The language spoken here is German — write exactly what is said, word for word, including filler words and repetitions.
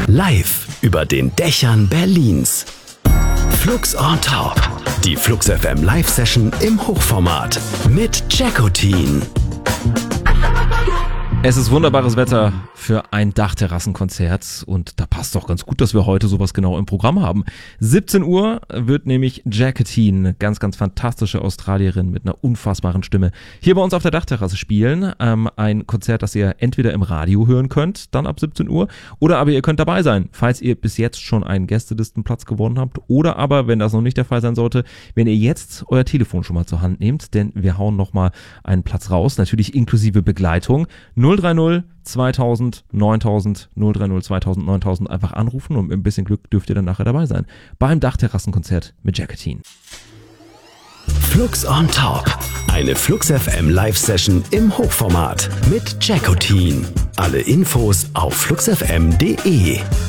Live über den Dächern Berlins. Flux on Top. Die Flux F M Live-Session im Hochformat mit Jackotin. Es ist wunderbares Wetter für ein Dachterrassenkonzert und da passt doch ganz gut, dass wir heute sowas genau im Programm haben. siebzehn Uhr wird nämlich Jackotin, eine ganz, ganz fantastische Australierin mit einer unfassbaren Stimme, hier bei uns auf der Dachterrasse spielen. Ähm, ein Konzert, das ihr entweder im Radio hören könnt, dann ab siebzehn Uhr, oder aber ihr könnt dabei sein, falls ihr bis jetzt schon einen Gästelistenplatz gewonnen habt, oder aber, wenn das noch nicht der Fall sein sollte, wenn ihr jetzt euer Telefon schon mal zur Hand nehmt, denn wir hauen nochmal einen Platz raus, natürlich inklusive Begleitung. null drei null zweitausend neuntausend null drei null zweitausend neuntausend einfach anrufen und mit ein bisschen Glück dürft ihr dann nachher dabei sein. Beim Dachterrassenkonzert mit Jackotin. Flux on Top. Eine Flux F M Live-Session im Hochformat mit Jackotin. Alle Infos auf flux f m punkt d e.